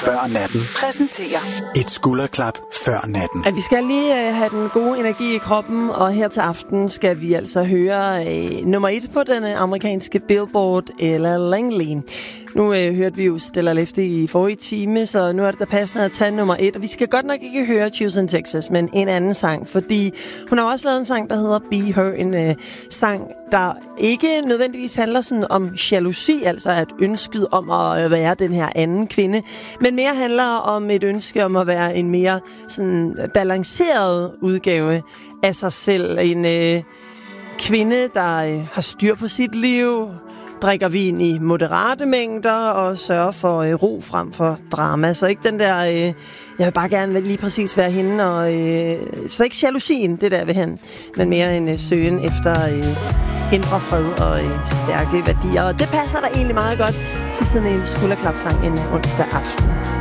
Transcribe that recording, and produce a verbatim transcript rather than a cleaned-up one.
før natten præsenterer et skulderklap før natten. At vi skal lige uh, have den gode energi i kroppen, og her til aften skal vi altså høre uh, nummer et på den uh, amerikanske Billboard, Ella Langley. Nu uh, hørte vi jo Stella Lefty i forrige time, så nu er det da passende at tage nummer et. Og vi skal godt nok ikke høre Choose in Texas, men en anden sang, fordi hun har også lavet en sang, der hedder Be Her, en uh, sang, der ikke nødvendigvis handler sådan om jalousi, altså at ønsket om at være den her anden kvinde, men mere handler om et ønske om at være en mere sådan balanceret udgave af sig selv. En øh, kvinde, der øh, har styr på sit liv, drikker vin i moderate mængder og sørger for øh, ro frem for drama. Så ikke den der, øh, jeg vil bare gerne lige præcis være hende, og øh, så ikke jalousien, det der ved hende, men mere en øh, søgen efter øh, indre fred og øh, stærke værdier. Og det passer da egentlig meget godt til sådan en skulderklapsang en onsdag aften.